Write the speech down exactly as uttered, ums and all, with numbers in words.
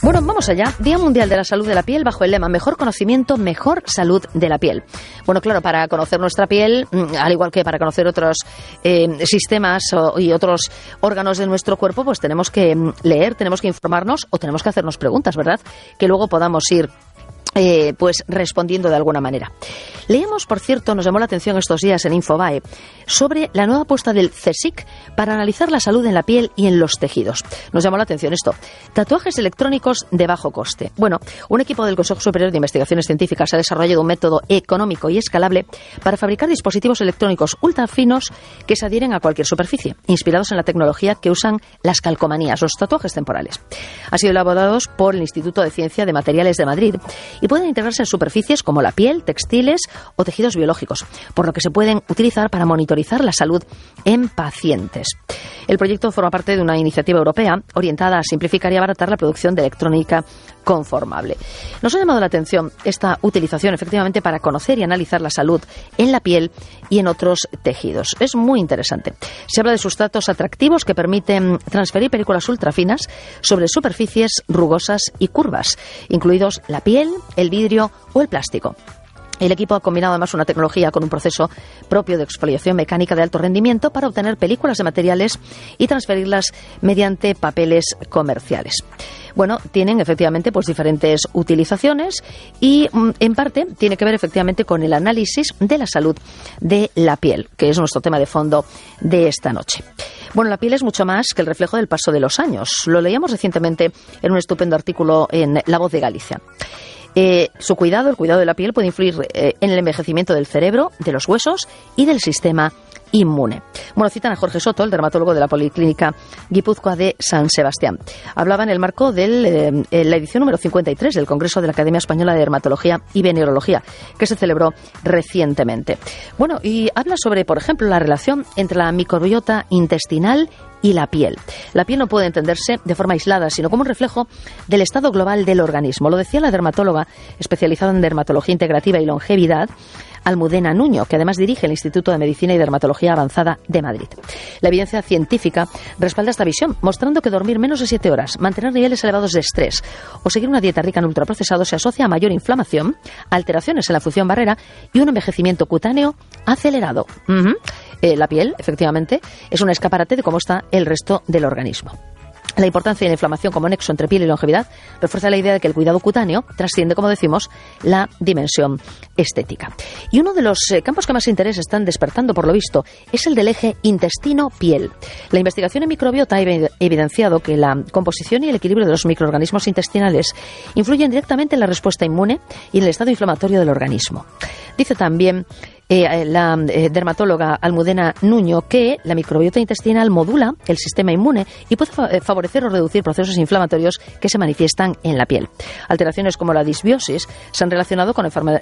Bueno, vamos allá. Día Mundial de la Salud de la Piel bajo el lema Mejor conocimiento, mejor salud de la piel. Bueno, claro, para conocer nuestra piel, al igual que para conocer otros eh, sistemas o, y otros órganos de nuestro cuerpo, pues tenemos que leer, tenemos que informarnos o tenemos que hacernos preguntas, ¿verdad? Que luego podamos ir Eh, pues respondiendo de alguna manera. Leíamos, por cierto, nos llamó la atención estos días en Infobae, sobre la nueva apuesta del CSIC para analizar la salud en la piel y en los tejidos. Nos llamó la atención esto. Tatuajes electrónicos de bajo coste. Bueno, un equipo del Consejo Superior de Investigaciones Científicas ha desarrollado un método económico y escalable para fabricar dispositivos electrónicos ultra finos que se adhieren a cualquier superficie, inspirados en la tecnología que usan las calcomanías, los tatuajes temporales. Han sido elaborados por el Instituto de Ciencia de Materiales de Madrid y pueden integrarse en superficies como la piel, textiles o tejidos biológicos, por lo que se pueden utilizar para monitorizar la salud en pacientes. El proyecto forma parte de una iniciativa europea orientada a simplificar y abaratar la producción de electrónica conformable. Nos ha llamado la atención esta utilización efectivamente para conocer y analizar la salud en la piel y en otros tejidos. Es muy interesante. Se habla de sustratos atractivos que permiten transferir películas ultrafinas sobre superficies rugosas y curvas, incluidos la piel, el vidrio o el plástico. El equipo ha combinado además una tecnología con un proceso propio de exfoliación mecánica de alto rendimiento para obtener películas de materiales y transferirlas mediante papeles comerciales. Bueno, tienen efectivamente pues diferentes utilizaciones y en parte tiene que ver efectivamente con el análisis de la salud de la piel, que es nuestro tema de fondo de esta noche. Bueno, la piel es mucho más que el reflejo del paso de los años. Lo leíamos recientemente en un estupendo artículo en La Voz de Galicia. Eh, su cuidado, el cuidado de la piel, puede influir eh, en el envejecimiento del cerebro, de los huesos y del sistema inmune. Bueno, citan a Jorge Soto, el dermatólogo de la Policlínica Guipúzcoa de San Sebastián. Hablaba en el marco de eh, la edición número cincuenta y tres del Congreso de la Academia Española de Dermatología y Venerología, que se celebró recientemente. Bueno, y habla sobre, por ejemplo, la relación entre la microbiota intestinal y la piel. La piel no puede entenderse de forma aislada, sino como un reflejo del estado global del organismo. Lo decía la dermatóloga especializada en dermatología integrativa y longevidad, Almudena Nuño, que además dirige el Instituto de Medicina y Dermatología Avanzada de Madrid. La evidencia científica respalda esta visión, mostrando que dormir menos de siete horas, mantener niveles elevados de estrés o seguir una dieta rica en ultraprocesados se asocia a mayor inflamación, alteraciones en la función barrera y un envejecimiento cutáneo acelerado. Uh-huh. Eh, la piel, efectivamente, es un escaparate de cómo está el resto del organismo. La importancia de la inflamación como nexo entre piel y longevidad refuerza la idea de que el cuidado cutáneo trasciende, como decimos, la dimensión estética. Y uno de los eh, campos que más interés están despertando, por lo visto, es el del eje intestino-piel. La investigación en microbiota ha evidenciado que la composición y el equilibrio de los microorganismos intestinales influyen directamente en la respuesta inmune y en el estado inflamatorio del organismo. Dice también Eh, la eh, dermatóloga Almudena Nuño que la microbiota intestinal modula el sistema inmune y puede fa- favorecer o reducir procesos inflamatorios que se manifiestan en la piel. Alteraciones como la disbiosis se han relacionado con enferme-